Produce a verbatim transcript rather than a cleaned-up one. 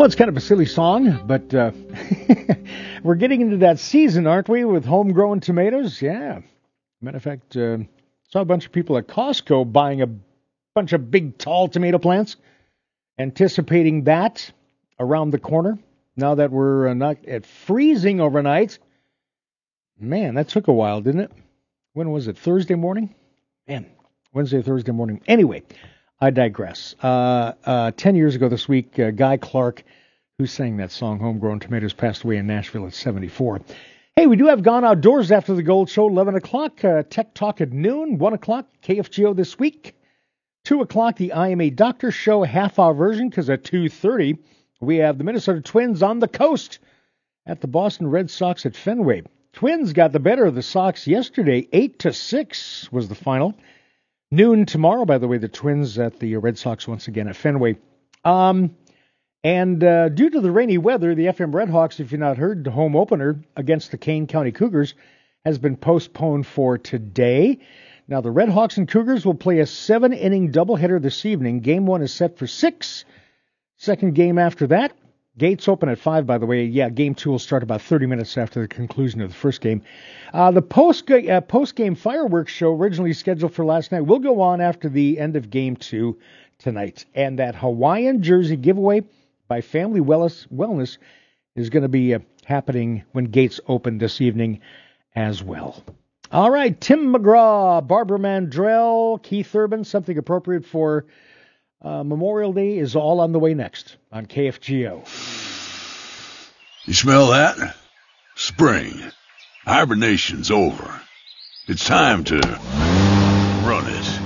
Well, it's kind of a silly song, but uh, we're getting into that season, aren't we, with homegrown tomatoes? Yeah. Matter of fact, uh, saw a bunch of people at Costco buying a bunch of big, tall tomato plants, anticipating that around the corner. Now that we're uh, not at freezing overnight, man, that took a while, didn't it? When was it? Thursday morning? Man, Wednesday, Thursday morning. Anyway, I digress. Uh, uh, ten years ago this week, uh, Guy Clark, who sang that song, Homegrown Tomatoes, passed away in Nashville at seventy-four. Hey, we do have Gone Outdoors after the Gold Show, eleven o'clock, uh, Tech Talk at noon, one o'clock, K F G O this week, two o'clock, the I Am a Doctor Show, half-hour version, because at two thirty, we have the Minnesota Twins on the coast at the Boston Red Sox at Fenway. Twins got the better of the Sox yesterday, eight to six was the final. Noon tomorrow, by the way, the Twins at the Red Sox once again at Fenway. Um, and uh, due to the rainy weather, the F M Redhawks, if you've not heard, the home opener against the Kane County Cougars has been postponed for today. Now, the Redhawks and Cougars will play a seven-inning doubleheader this evening. Game one is set for six. Second game after that. Gates open at five, by the way. Yeah, game two will start about thirty minutes after the conclusion of the first game. Uh, the post uh, post-game fireworks show, originally scheduled for last night, will go on after the end of game two tonight. And that Hawaiian jersey giveaway by Family Wellness, Wellness is going to be uh, happening when gates open this evening as well. All right, Tim McGraw, Barbara Mandrell, Keith Urban, something appropriate for Uh, Memorial Day is all on the way next on K F G O. You smell that? Spring. Hibernation's over. It's time to run it.